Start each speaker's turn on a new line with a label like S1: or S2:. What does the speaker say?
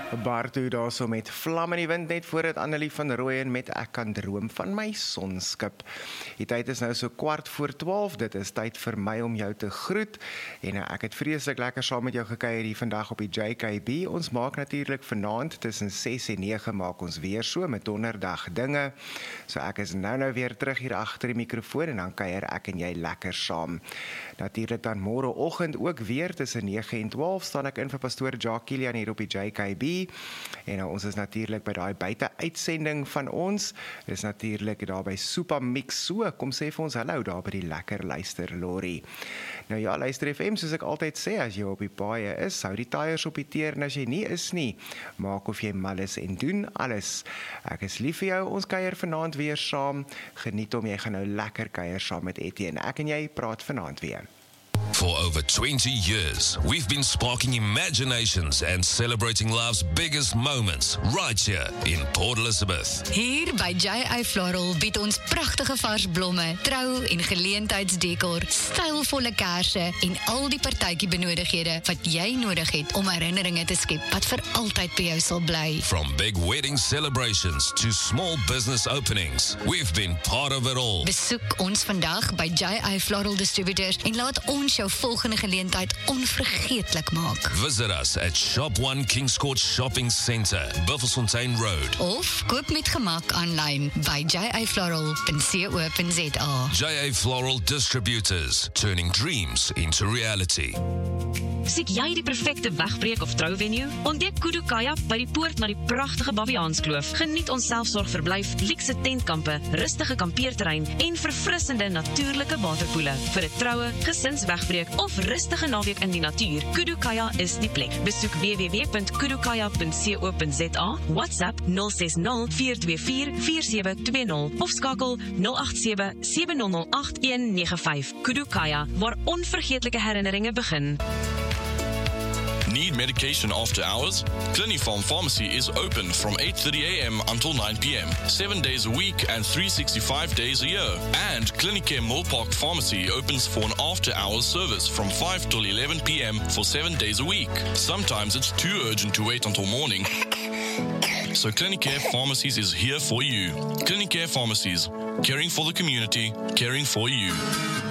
S1: Bartu daar so met vlam in die wind net voordat Annelie van Rooyen met Ek kan droom van my sonskip. Die tyd is nou so 11:15, dit is tyd vir my om jou te groet en ek het vreeslik lekker saam met jou gekuier hier vandag op die JKB. Ons maak natuurlik vanaand tussen 6 en 9 maak ons weer so met donderdag dinge. So ek is nou weer terug hier agter die mikrofoon en dan kuier ek en jy lekker saam. Natuurlik dan môreoggend ook weer tussen 9 en 12 staan ek in vir pastoor Jacques Kilian hier op die JKB. En ons is natuurlik by daai buite-uitsending van ons. Dis natuurlik daar by Super Mix. So, kom sê vir ons hallo daar by die lekker luister lorry. Nou ja, luister FM, soos ek altyd sê, as jy op die paaie is, hou die tyres op die teer en as jy nie is nie, maak of jy mal is en doen alles. Ek is lief vir jou, ons kuier vanaand weer saam. Geniet om jy gaan nou lekker kuier saam met Etienne. Ek en jy praat vanaand weer.
S2: For over 20 years, we've been sparking imaginations and celebrating life's biggest moments right here in Port Elizabeth.
S3: Hier by J.I. Floral bied ons pragtige vars blomme, trou- en geleentheidsdekor, stylvolle kersse en al die partytjie benodighede wat jy nodig het om herinneringe te skep wat vir altyd by jou sal bly.
S2: From big wedding celebrations to small business openings, we've been part of it all.
S3: Besoek ons vandag by J.I. Floral Distributors en laat ons jou volgende geleentheid onvergeetlik maak.
S2: Visit us at Shop 1 Kings Court Shopping Centre, Buffelsfontein Road.
S3: Of koop met gemak aanlyn by jifloral.co.za.
S2: J.A. Floral Distributors, turning dreams into reality.
S4: Soek jy die perfekte wegbreek of trouvenue? Ontdek Kudu Kayak by die poort na die pragtige Baviaanskloof. Geniet ons selfsorgverblyf, luukse tentkampe, rustige kampeerterrein en verfrissende natuurlike waterpoele. Vir 'n troue, gesinswegbreek of rustige naweek in die natuur, Kudu Kayak is die plek. Besoek www.kudukayak.co.za, WhatsApp 060-424-4720 of skakel 087-7008-195. Kudu Kayak, waar onvergeetlike herinneringe begin.
S5: Need medication after hours? Clinifarm Pharmacy is open from 8:30 a.m. until 9 p.m. 7 days a week and 365 days a year. And Clinicare Millpark Pharmacy opens for an after-hours service from 5 till 11 p.m. for 7 days a week. Sometimes it's too urgent to wait until morning. So Clinicare Pharmacies is here for you. Clinicare Pharmacies, caring for the community, caring for you.